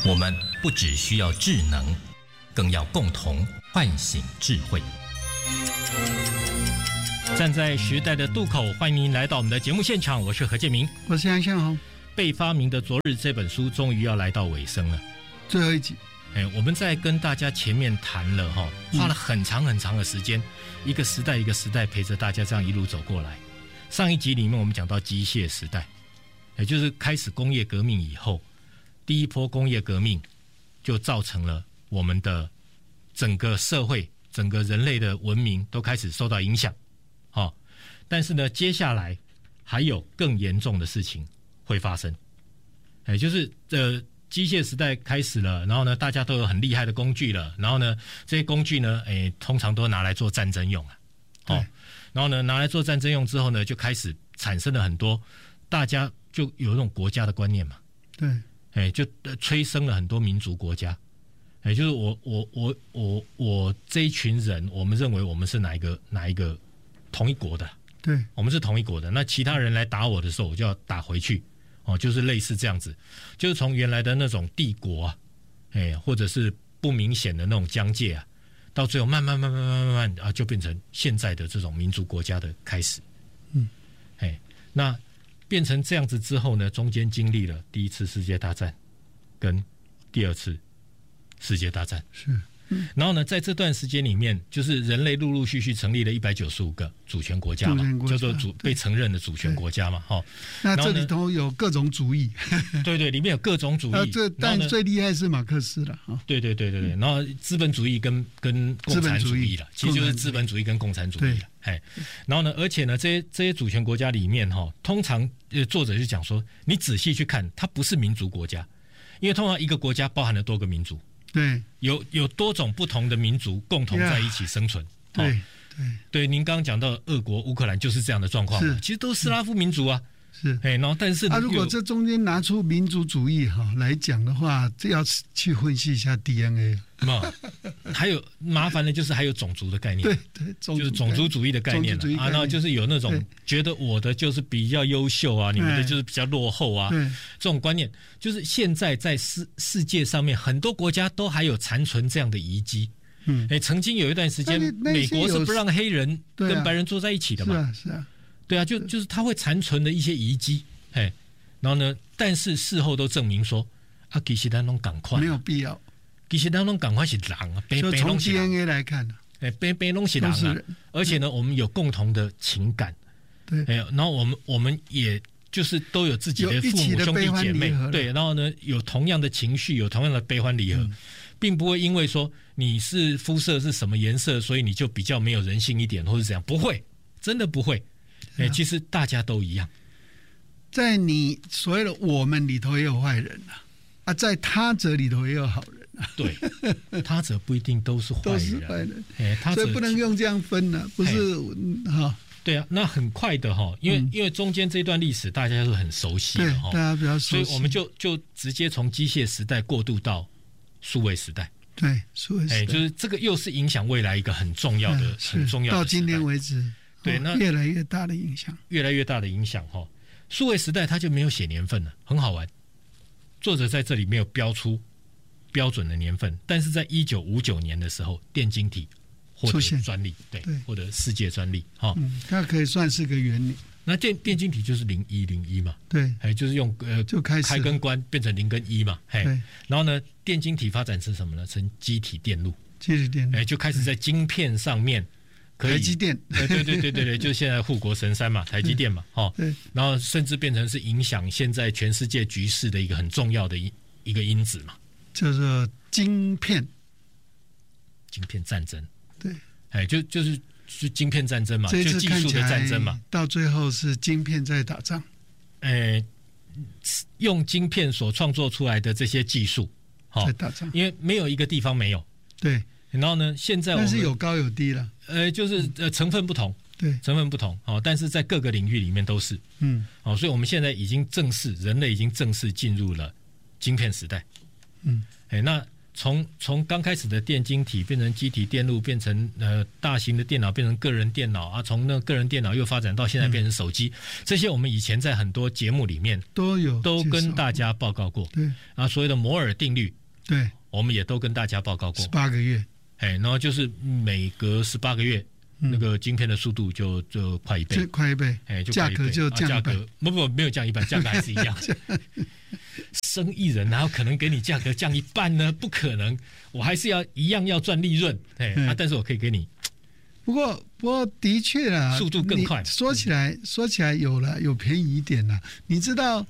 我们不只需要智能，更要共同唤醒智慧。站在时代的渡口，欢迎您来到我们的节目现场，我是何建明， 我是杨向红。 被发明的昨日这本书终于要来到尾声了， 最后一集。 我们在跟大家前面谈了花了很长很长的时间，一个时代一个时代陪着大家这样一路走过来。上一集里面我们讲到机械时代，也就是开始工业革命以后，第一波工业革命就造成了我们的整个社会、整个人类的文明都开始受到影响。但是呢，接下来还有更严重的事情会发生，就是机械时代开始了，然后呢，大家都有很厉害的工具了，然后呢，这些工具呢，通常都拿来做战争用然后呢，拿来做战争用之后呢，就开始产生了很多，大家就有那种国家的观念嘛， 对， 就催生了很多民族国家，就是我这一群人，我们认为我们是哪一个同一国的， 对， 我们是同一国的，那其他人来打我的时候，我就要打回去，就是类似这样子，就是从原来的那种帝国啊，或者是不明显的那种疆界啊，到最后慢慢啊，就变成现在的这种民族国家的开始。那变成这样子之后呢，中间经历了第一次世界大战跟第二次世界大战， 是。 然后呢，在这段时间里面，就是人类陆陆续续成立了195个主权国家嘛，叫做被承认的主权国家嘛， 那这里头有各种主义， 对，里面有各种主义， 但最厉害是马克思了， 对，然后资本主义跟共产主义了，其实就是资本主义跟共产主义了，然后呢，而且呢，这些主权国家里面通常作者就讲说，你仔细去看，它不是民族国家，因为通常一个国家包含了多个民族。 对， 有多种不同的民族共同在一起生存。对，您刚刚讲到俄国、乌克兰就是这样的状况，其实都是斯拉夫民族啊。 是， 然后但是如果这中间拿出民族主义来讲的话，这要去分析一下 DNA。 还有麻烦的就是还有种族的概念， 对， 就是种族主义的概念啊，然后就是有那种觉得我的就是比较优秀啊，你们的就是比较落后啊，这种观念，就是现在在世界上面很多国家都还有残存这样的遗迹。曾经有一段时间，美国是不让黑人跟白人坐在一起的嘛， 是啊。 对啊，就是它会残存的一些遗迹，然后呢，但是事后都证明说，其实咱拢赶快， 没有必要， 其实咱拢赶快是人啊， 就从 DNA 来看北拢是人啊，而且呢，我们有共同的情感， 对， 然后我们也就是都有自己的父母兄弟姐妹，对，然后呢，有同样的情绪，有同样的悲欢离合，并不会因为说你是肤色是什么颜色，所以你就比较没有人性一点，或是怎样，不会，真的不会。其实大家都一样， 在你所谓的我们里头也有坏人在他者里头也有好人对，他者不一定都是坏人， 所以不能用这样分不是对啊，那很快的因为中间这段历史大家都很熟悉的大家比较熟悉， 所以我们就直接从机械时代过渡到数位时代。 对，数位时代就是这个又是影响未来一个很重要的、很重要的到今天为止。 对，那越来越大的影响， 数位时代它就没有写年份了，很好玩。作者在这里没有标出标准的年份，但是在1959年的时候，电晶体获得专利，对，获得世界专利， 它可以算是个元年。 那电晶体就是01嘛， 对， 就是用就开跟关变成0跟1嘛，然后呢，电晶体发展成什么呢？成基体电路，就开始在晶片上面。 台积电， 对，就现在护国神山嘛，台积电嘛，然后甚至变成是影响现在全世界局势的一个很重要的一个因子嘛， 叫做晶片战争， 对， 就是晶片战争嘛，就技术的战争嘛， 到最后是晶片在打仗， 用晶片所创作出来的这些技术， 在打仗， 因为没有一个地方没有， 对。 然后呢？现在我们但是有高有低了， 就是成分不同， 对， 成分不同，但是在各个领域里面都是，所以我们现在已经人类已经正式进入了晶片时代，那从刚开始的电晶体变成机体电路，变成大型的电脑，变成个人电脑啊，从那个人电脑又发展到现在变成手机，这些我们以前在很多节目里面都跟大家报告过。 对啊，所谓的摩尔定律， 对， 我们也都跟大家报告过。 18个月， 然后就是每隔18个月。那个晶片的速度就快一倍， 就快一倍，价格就降一半， 没有降一半，价格还是一样。生意人哪有可能给你价格降一半呢？不可能，我还是一样要赚利润，但是我可以给你。 不过的确啦， 速度更快。 说起来有便宜一点啦。你知道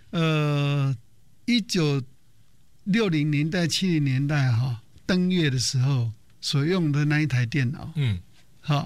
，1960年代、70年代登月的时候所用的那一台电脑，好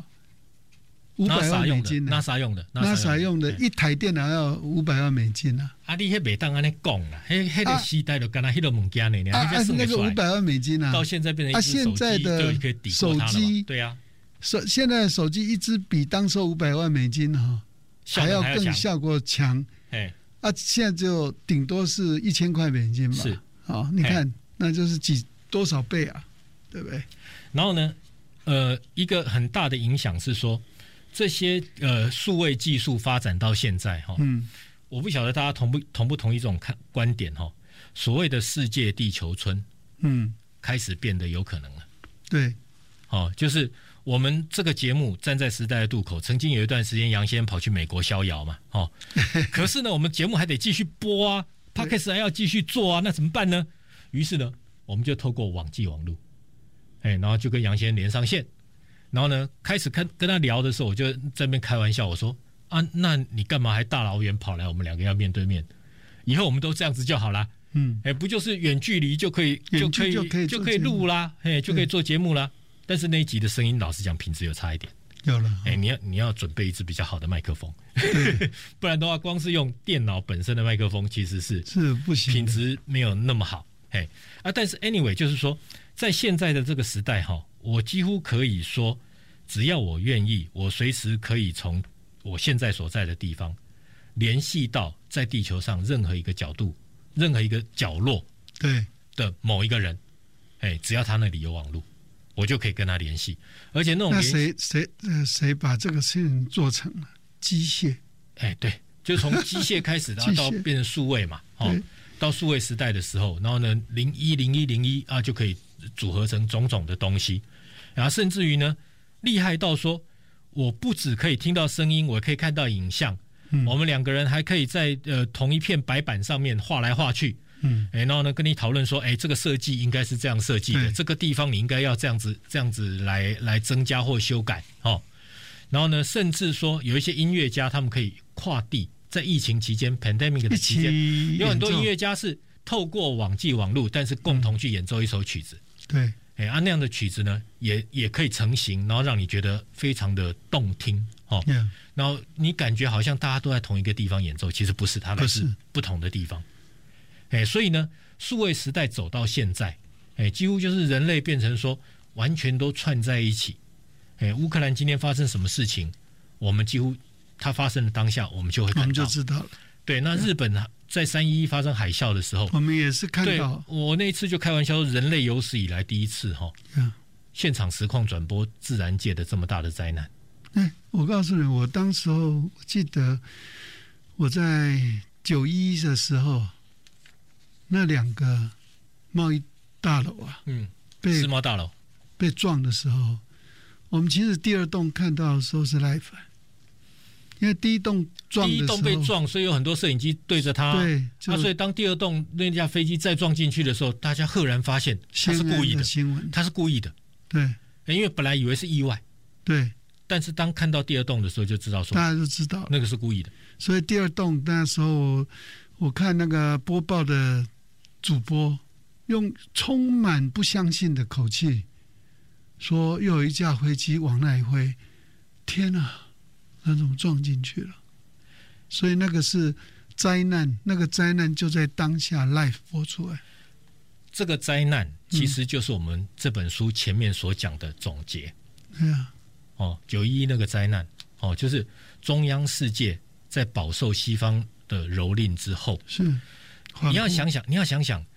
，500万美金呢 ？NASA 用的一台电脑要500万美金啊！ 啊，你迄袂当安尼讲啦，迄个时代就干那迄个物件呢， 那个500万美金啊， 到现在变成一只手机就可以抵过它了嘛。对啊， 现在的手机一支比当时500万美金还要更效果强。现在就顶多是1000块美金嘛。是你看，那就是多少倍啊，对不对？ 然后呢？一个很大的影响是说，这些数位技术发展到现在我不晓得大家同不同意这种观点所谓的世界地球村，开始变得有可能了。 对， 就是我们这个节目站在时代的渡口，曾经有一段时间杨先跑去美国逍遥嘛，可是呢，我们节目还得继续播啊 ，Podcast 还要继续做啊，那怎么办呢？于是呢，我们就透过网际网路。然后就跟杨先生连上线，然后呢，开始跟他聊的时候，我就在那边开玩笑，我说啊，那你干嘛还大老远跑来？我们两个要面对面，以后我们都这样子就好啦。不就是远距离就可以录啦，就可以做节目啦。但是那一集的声音，老实讲，品质有差一点。 有了， 你要准备一支比较好的麦克风，不然的话，光是用电脑本身的麦克风，其实是不行， 品质没有那么好。但是 anyway， 就是说。在现在的这个时代我几乎可以说，只要我愿意，我随时可以从我现在所在的地方联系到在地球上任何一个角度、任何一个角落的某一个人，只要他那里有网络，我就可以跟他联系。而且那谁把这个事情做成了？机械？ 对，就从机械开始，然后到变成数位嘛，到数位时代的时候，然后呢，010101啊就可以组合成种种的东西，然后甚至于呢，厉害到说，我不只可以听到声音，我可以看到影像。我们两个人还可以在同一片白板上面画来画去。然后呢，跟你讨论说，这个设计应该是这样设计的，这个地方你应该要这样子来增加或修改然后呢，甚至说有一些音乐家，他们可以跨地。在疫情期间 pandemic 的期间，有很多音乐家是透过网际网路，但是共同去演奏一首曲子。 对， 那样的曲子呢，也可以成型，然后让你觉得非常的动听然后你感觉好像大家都在同一个地方演奏，其实不是，它来自不同的地方。所以呢，数位时代走到现在，几乎就是人类变成说完全都串在一起。乌克兰今天发生什么事情，我们几乎。它发生的当下，我们就会看到， 我们就知道了。 对，那日本在311发生海啸的时候， 我们也是看到。 我那一次就开玩笑说，人类有史以来第一次现场实况转播自然界的这么大的灾难。 我告诉你，我当时候我记得我在911的时候，那2个贸易大楼世贸大楼被撞的时候，我们其实第2栋看到的时候是 live。因为第一栋被撞，所以有很多摄影机对着它。 对， 所以当第2栋那架飞机再撞进去的时候，大家赫然发现它是故意的。它是故意的。 对， 因为本来以为是意外。 对， 但是当看到第2栋的时候，就知道说， 大家就知道那个是故意的。 所以第2栋那时候，我看那个播报的主播用充满不相信的口气说，又有一架飞机往那里飞，天啊！那种撞进去了，所以那个是灾难，那个灾难就在当下 live 播出来。 这个灾难其实就是我们这本书前面所讲的总结。911那个灾难就是中央世界在饱受西方的蹂躏之后， 是你要想想，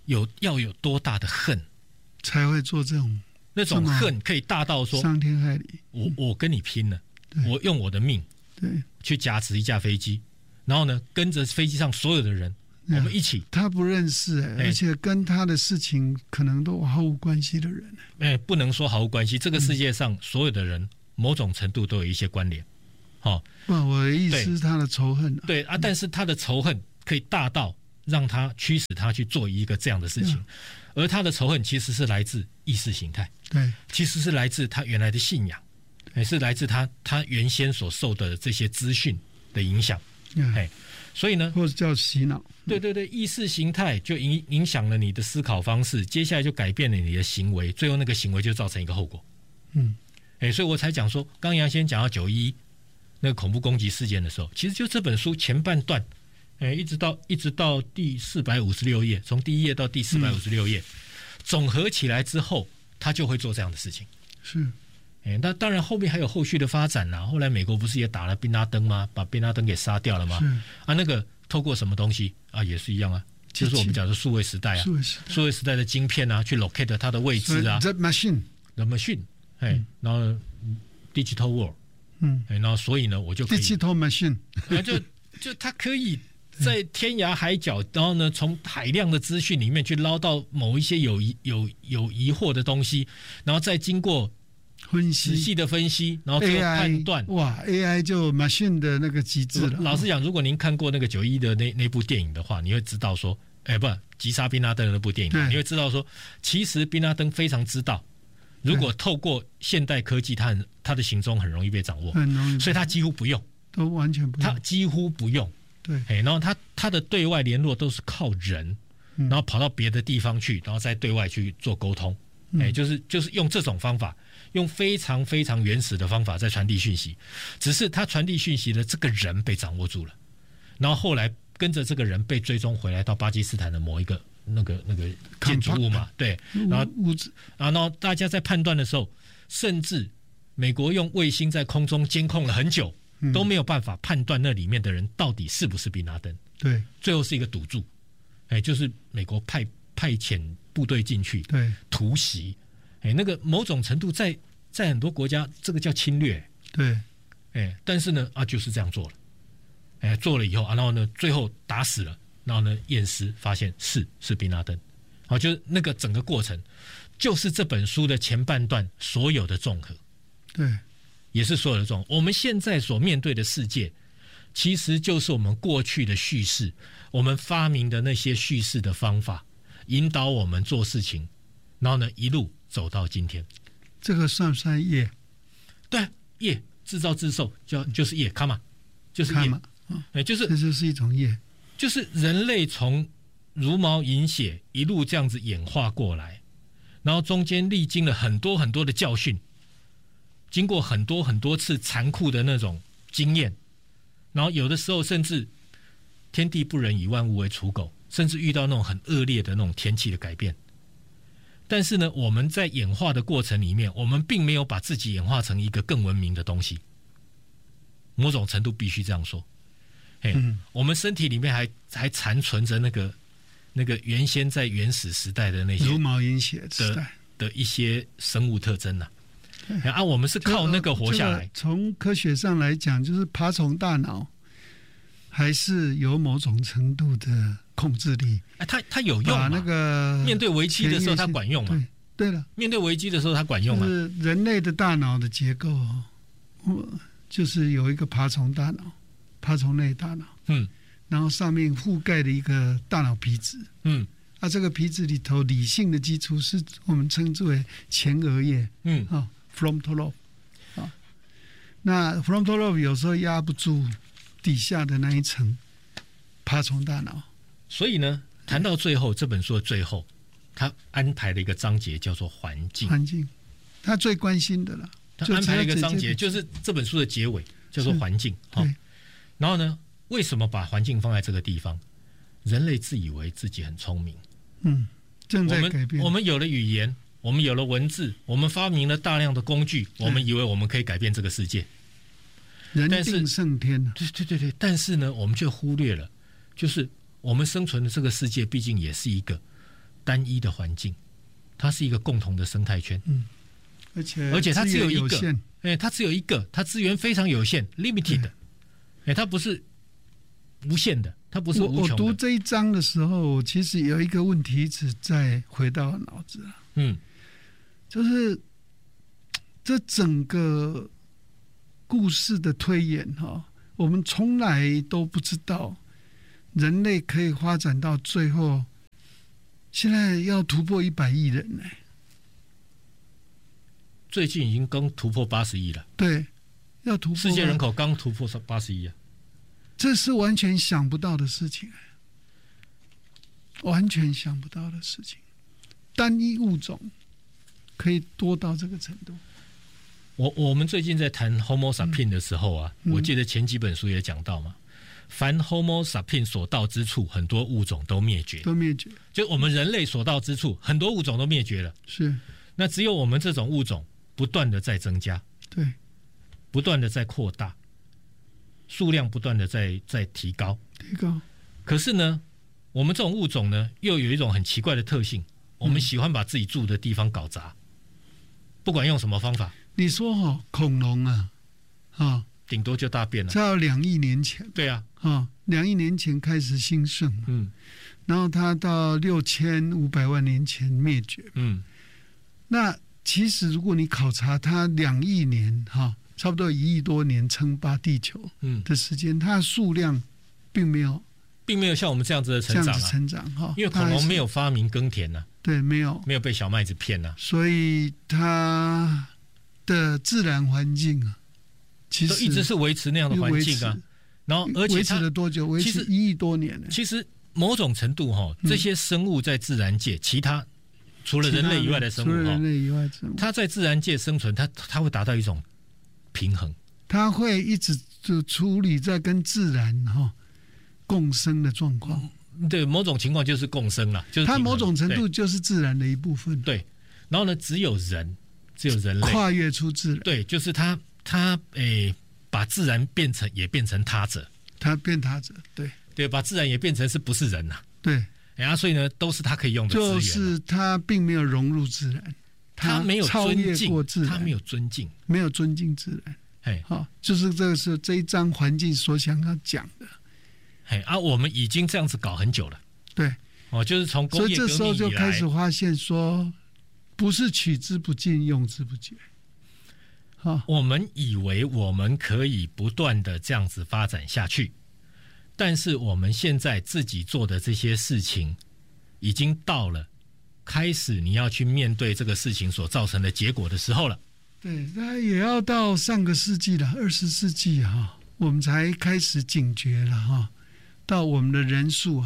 要有多大的恨才会做这种， 那种恨可以大到说伤天害理。 我跟你拼了，我用我的命去夹持一架飞机，然后呢跟着飞机上所有的人，我们一起。 他不认识而且跟他的事情可能都毫无关系的人。 不能说毫无关系，这个世界上所有的人某种程度都有一些关联。 我的意思是他的仇恨。 对啊，但是他的仇恨可以大到让他驱使他去做一个这样的事情，而他的仇恨其实是来自意识形态， 对， 其实是来自他原来的信仰，也是来自他原先所受的这些资讯的影响。所以呢， 或者叫洗脑。 对对对，意识形态就影响了你的思考方式，接下来就改变了你的行为，最后那个行为就造成一个后果。所以我才讲说，刚杨先讲到911那个恐怖攻击事件的时候，其实就这本书前半段，一直到第456页，从第1页到第456页，总合起来之后，他就会做这样的事情。 是， 那当然后面还有后续的发展啦。后来美国不是也打了宾拉登吗？把宾拉登给杀掉了吗？那个透过什么东西啊，也是一样啊，就是我们讲的数位时代啊，数位时代的晶片啊，去 locate 它的位置啊 ，the machine， 然后 digital world。然后所以呢，我就可以 digital machine， 就它可以在天涯海角，然后呢，从海量的资讯里面去捞到某一些有疑惑的东西，然后再经过分析， 仔细的分析，然后最后判断。 哇 ，AI 就 machine 的那个极致了。 老实讲，如果您看过那个911的那部电影的话，你会知道说，击杀宾拉登的那部电影，你会知道说，其实宾拉登非常知道。如果透过现代科技，他的行踪很容易被掌握，所以他几乎不用， 都完全不用， 他几乎不用。 对， 然后他的对外联络都是靠人，然后跑到别的地方去，然后再对外去做沟通。就是用这种方法，用非常非常原始的方法在传递讯息。只是他传递讯息的这个人被掌握住了，然后后来跟着这个人被追踪回来到巴基斯坦的某一个那个建筑物嘛，对，然后大家在判断的时候，甚至美国用卫星在空中监控了很久，都没有办法判断那里面的人到底是不是宾拉登。 对， 最后是一个赌注，就是美国派遣部队进去，对，突袭，那个某种程度在很多国家这个叫侵略， 对， 但是呢就是这样做了，做了以后然后呢最后打死了。然后呢，验尸发现是宾拉登，就是那个整个过程，就是这本书的前半段所有的综合， 对， 也是所有的综合。我们现在所面对的世界，其实就是我们过去的叙事，我们发明的那些叙事的方法，引导我们做事情，然后呢一路走到今天。 这个算不算业？ 对，业，制造自受，就是业，卡嘛，就是业，这就是一种业。 就是人类从茹毛饮血一路这样子演化过来，然后中间历经了很多很多的教训，经过很多很多次残酷的那种经验，然后有的时候甚至天地不仁，以万物为刍狗，甚至遇到那种很恶劣的那种天气的改变。但是呢，我们在演化的过程里面，我们并没有把自己演化成一个更文明的东西，某种程度必须这样说。我们身体里面还残存着那个原先在原始时代的那些茹毛饮血时代的一些生物特征我们是靠那个活下来。 从科学上来讲，就是爬虫大脑还是有某种程度的控制力。 它有用嘛？ 那个面对危机的时候它管用嘛？ 对了， 面对危机的时候它管用嘛？ 就是人类的大脑的结构，就是有一个爬虫大脑。爬虫类大脑，然后上面覆盖的一个大脑皮质，这个皮质里头理性的基础是我们称之为前额叶，frontal lobe，那 frontal lobe 有时候压不住底下的那一层爬虫大脑， 所以呢，谈到最后这本书的最后，他安排了一个章节叫做环境， 他最关心的了， 他安排了一个章节，就是这本书的结尾叫做环境，然后呢，为什么把环境放在这个地方？人类自以为自己很聪明， 正在改变。 我们有了语言，我们有了文字，我们发明了大量的工具，我们以为我们可以改变这个世界。 人定胜天。 对，但是呢，我们却忽略了，就是我们生存的这个世界，毕竟也是一个单一的环境，它是一个共同的生态圈。 而且它只有一个，它只有一个，它资源非常有限 ，limited，它不是无限的，它不是无穷的。 我读这一章的时候，其实有一个问题一直在回到脑子就是这整个故事的推演我们从来都不知道人类可以发展到最后，现在要突破100亿人呢。 最近已经刚突破80亿了。 对，要突破世界人口刚突破80亿啊， 这是完全想不到的事情，完全想不到的事情。单一物种可以多到这个程度。 我们最近在谈 Homo sapien 的时候啊，我记得前几本书也讲到嘛，凡 Homo sapien 所到之处，很多物种都灭绝，就我们人类所到之处，很多物种都灭绝了。 是， 那只有我们这种物种不断的在增加， 对， 不断的在扩大，数量不断的在提高。可是呢，我们这种物种呢，又有一种很奇怪的特性，我们喜欢把自己住的地方搞砸，不管用什么方法。 你说恐龙顶多就大便了。 在2亿年前， 对啊 ，2亿年前开始兴盛，然后它到6500万年前灭绝，那其实如果你考察它2亿年差不多1亿多年称霸地球的时间，它的数量并没有像我们这样子的成长因为恐龙没有发明耕田啊， 对，没有被小麦子骗啊， 所以它的自然环境其实都一直是维持那样的环境啊。然后而且维持了多久？维持1亿多年了。 其实某种程度这些生物在自然界，其他除了人类以外的生物，它在自然界生存，它会达到一种平衡， 它会一直就处理在跟自然共生的状况。 对，某种情况就是共生了，就是它某种程度就是自然的一部分。 对，然后呢，只有人类跨越出自然。 对，就是他把自然变成他者， 他变他者， 对，把自然也变成是不是人对， 所以呢，都是他可以用的资源。 就是他并没有融入自然， 他没有超越过自然， 他没有尊敬自然。就是这个是这一章环境所想要讲的。 我们已经这样子搞很久了。 对， 就是从工业革命以来，所以这时候就开始发现说，不是取之不尽，用之不绝。 我们以为我们可以不断的这样子发展下去，但是我们现在自己做的这些事情，已经到了开始你要去面对这个事情所造成的结果的时候了。 对，那也要到上个世纪了，20世纪我们才开始警觉了到我们的人数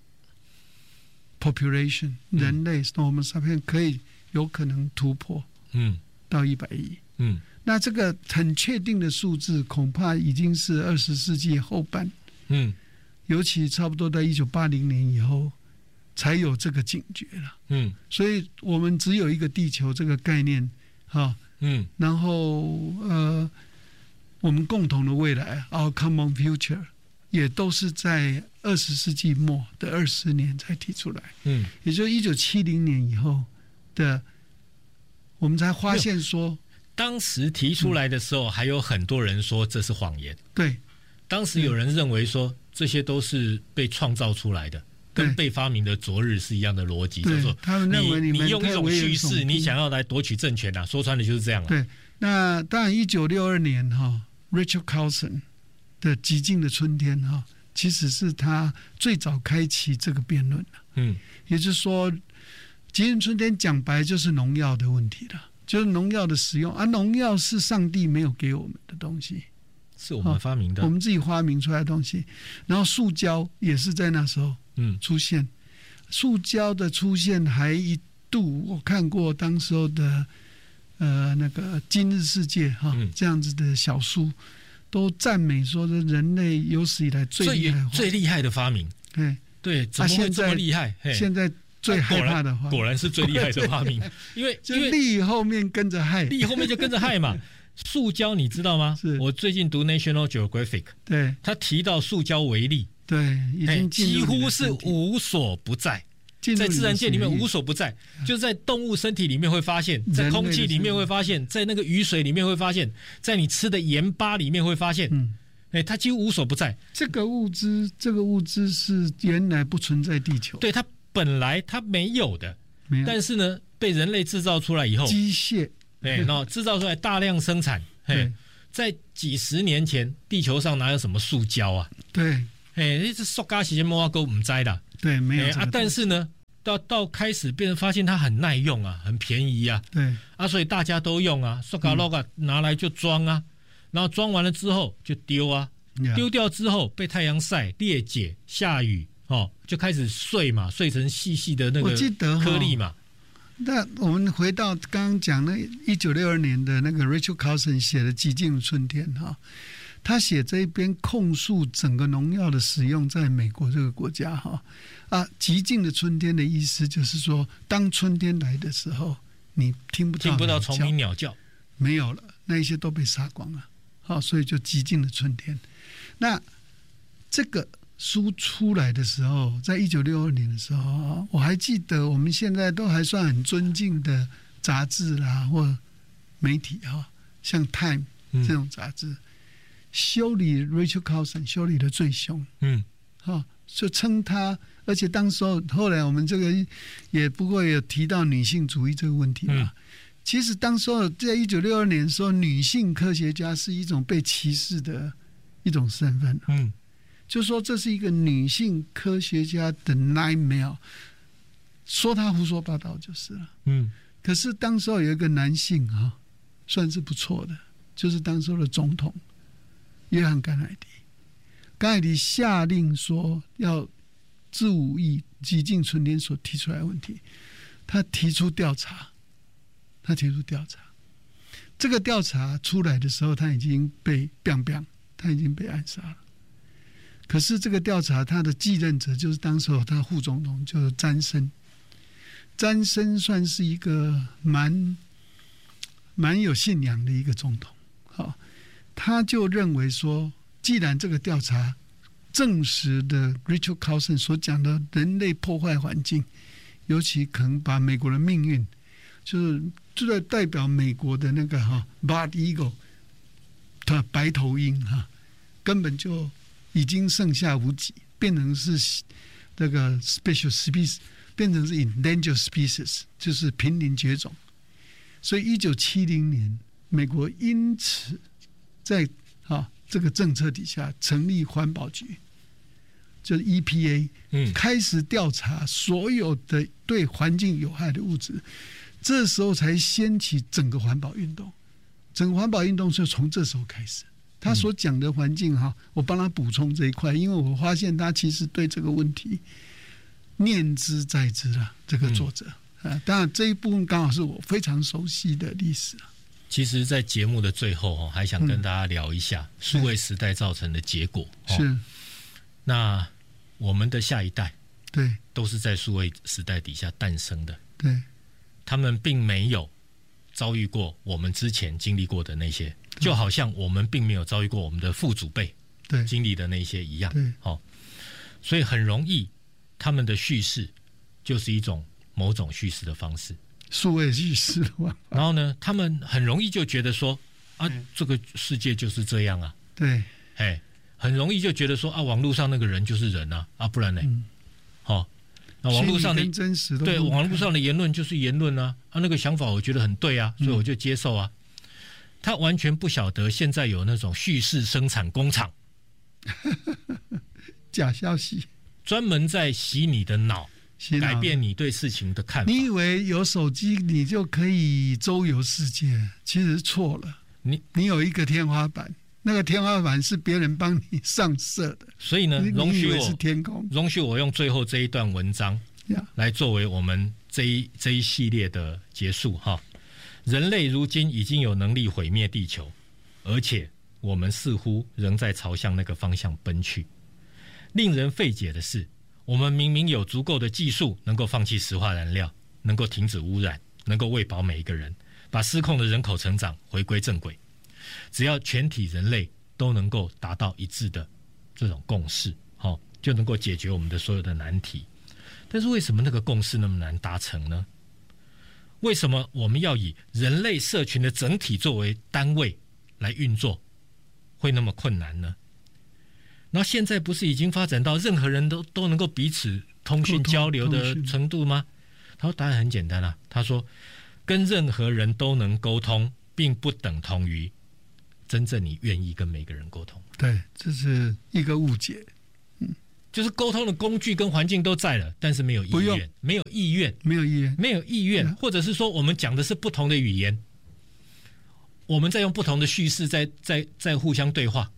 population 人类Homo sapien可以有可能突破到100亿。那这个很确定的数字恐怕已经是20世纪后半，尤其差不多在1980年以后才有这个警觉了。所以我们只有一个地球这个概念然后我们共同的未来 our common future 也都是在20世纪末的20年才提出来。也就是1970年以后的，我们才发现说， 当时提出来的时候，还有很多人说这是谎言。 对， 当时有人认为说这些都是被创造出来的，跟被发明的昨日是一样的逻辑，就是说他们认为你用一种叙事，你想要来夺取政权说穿了就是这样了。 对，那当然1962年Rachel Carson 的《寂静的春天》其实是他最早开启这个辩论了。也就是说，《寂静春天》讲白就是农药的问题了。就是农药的使用农药是上帝没有给我们的东西， 是我们发明的， 我们自己发明出来的东西。然后塑胶也是在那时候出现，塑胶的出现还一度我看过当时候的那个《今日世界》这样子的小书，都赞美说是人类有史以来最厉害的发明。对，怎么会这么厉害？ 现在最害怕的话， 果然是最厉害的发明，因为利后面跟着害， 利后面就跟着害嘛。塑胶你知道吗？我最近读 National Geographic， 对， 他提到塑胶微粒， 对，已经几乎是无所不在， 在自然界里面无所不在，就在动物身体里面会发现，在空气里面会发现，在那个雨水里面会发现，在你吃的盐巴里面会发现，它几乎无所不在。这个物质是原来不存在地球，对，它本来它没有的，但是呢，被人类制造出来以后，机械，然后制造出来大量生产，在几十年前，地球上哪有什么塑胶啊？对，这塑胶是什么都不知道，对，没有但是呢，到开始变成发现它很耐用啊，很便宜啊，对啊，所以大家都用啊，塑胶拿来就装啊，然后装完了之后就丢啊，丢掉之后被太阳晒裂解，下雨就开始碎嘛，碎成细细的那个颗粒嘛。那我们回到刚刚讲的1962年的那个 Rachel Carson 写的《极尽春天》他写这一边控诉整个农药的使用在美国这个国家极尽的春天的意思就是说，当春天来的时候，你听不到虫鸣鸟叫，没有了，那一些都被杀光了，所以就极尽的春天。那这个书出来的时候，在1962年的时候，我还记得我们现在都还算很尊敬的杂志啦或媒体像 Time 这种杂志，修理 Rachel Carson 修理的最凶，就称他，而且当时候后来我们这个也不过有提到女性主义这个问题嘛。其实当时候在1962年的时候，女性科学家是一种被歧视的一种身份，就说这是一个女性科学家的 nightmare， 说她胡说八道就是了。可是当时候有一个男性算是不错的，就是当时候的总统约翰甘乃迪。甘乃迪下令说要治武义极尽春天所提出来的问题，他提出调查。这个调查出来的时候，他已经被暗杀了。可是这个调查他的继任者就是当时候他副总统，就是詹森。詹森算是一个蛮有信仰的一个总统，他就认为说，既然这个调查证实的 Rachel Carson 所讲的人类破坏环境，尤其可能把美国的命运，就在代表美国的那个Bald Eagle 的白头鹰根本就已经剩下无几，变成是那个 special species， 变成是 endangered species， 就是濒临绝种。所以1970年，美国因此在这个政策底下成立环保局，就是 EPA，开始调查所有的对环境有害的物质。这时候才掀起整个环保运动。整个环保运动是从这时候开始。他所讲的环境我帮他补充这一块，因为我发现他其实对这个问题念之在之了。这个作者当然这一部分刚好是我非常熟悉的历史。其实在节目的最后还想跟大家聊一下数位时代造成的结果。是，那我们的下一代对都是在数位时代底下诞生的，对，他们并没有遭遇过我们之前经历过的那些，就好像我们并没有遭遇过我们的父祖辈经历的那些一样。所以很容易他们的叙事就是一种某种叙事的方式，数位叙事的方法。然后呢，他们很容易就觉得说这个世界就是这样啊，对，很容易就觉得说网络上那个人就是人啊，不然呢？那网络上的真实对网络上的言论就是言论啊，那个想法我觉得很对啊，所以我就接受啊。他完全不晓得现在有那种叙事生产工厂，假消息，专门在洗你的脑，改变你对事情的看法。你以为有手机你就可以周游世界，其实错了。你有一个天花板，那个天花板是别人帮你上色的。所以呢，容许我用最后这一段文章来作为我们这一系列的结束哈。人类如今已经有能力毁灭地球，而且我们似乎仍在朝向那个方向奔去。令人费解的是，我们明明有足够的技术能够放弃石化燃料，能够停止污染，能够喂饱每一个人，把失控的人口成长回归正轨。只要全体人类都能够达到一致的这种共识，就能够解决我们的所有的难题。 但是为什么那个共识那么难达成呢？为什么我们要以人类社群的整体作为单位来运作，会那么困难呢？然后现在不是已经发展到任何人都能够彼此通讯交流的程度吗？他说答案很简单啊，他说跟任何人都能沟通，并不等同于真正你愿意跟每个人沟通。 对，这是一个误解。 就是沟通的工具跟环境都在了，但是没有意愿，没有意愿，或者是说我们讲的是不同的语言，我们在用不同的叙事在互相对话。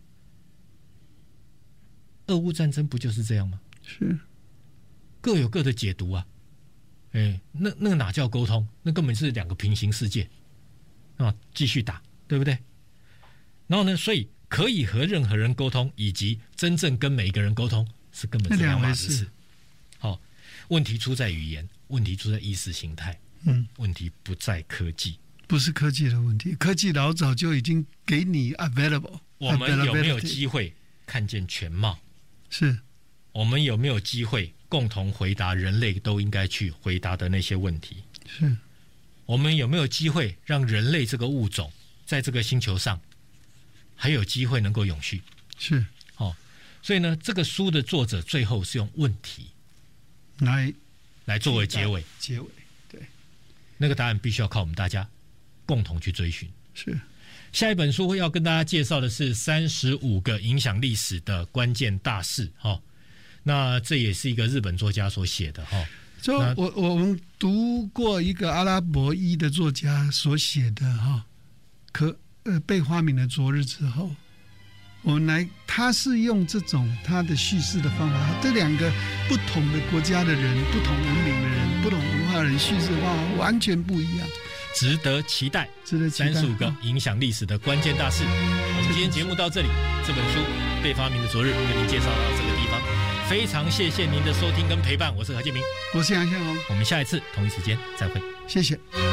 俄乌战争不就是这样吗？ 是， 各有各的解读啊。那个哪叫沟通？那根本是两个平行世界啊！继续打，对不对？然后呢，所以可以和任何人沟通，以及真正跟每一个人沟通，是根本是两码子事。好，问题出在语言，问题出在意识形态，问题不在科技， 不是科技的问题，科技老早就已经给你 available。 我们有没有机会看见全貌？ 是， 我们有没有机会共同回答人类都应该去回答的那些问题？ 是， 我们有没有机会让人类这个物种在这个星球上还有机会能够永续？ 是， 所以呢，这个书的作者最后是用问题来作为结尾。 对， 那个答案必须要靠我们大家共同去追寻。 是， 下一本书要跟大家介绍的是35个影响历史的关键大事。那这也是一个日本作家所写的。 就我们读过一个阿拉伯裔的作家所写的被发明了昨日之后，他是用这种他的叙事的方法，这两个不同的国家的人、不同文明的人、不同文化的人叙事的方法完全不一样， 值得期待。35个影响历史的关键大事。我们今天节目到这里，这本书《被发明的昨日》跟您介绍到这个地方，非常谢谢您的收听跟陪伴，我是何建明， 我是杨宪宏， 我们下一次同一时间再会， 谢谢。